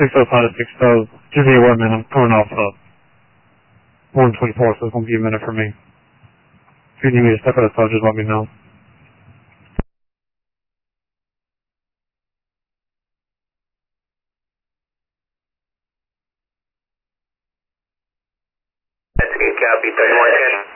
60 just be aware, man, I'm coming off 124, so it's going to be a minute for me. If you need me to step out of touch, just let me know. That's a good copy, 3110.